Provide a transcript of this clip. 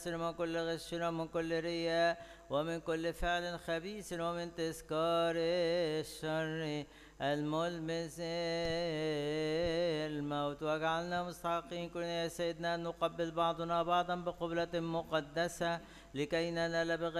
نفس ومن كل غش ومن كل رياء ومن كل فعل خبيث ومن تذكار الشر الملمس الموت. واجعلنا مستحقين كلنا يا سيدنا أن نقبل بعضنا بعضا بقبلة مقدسة لكي ننال بغير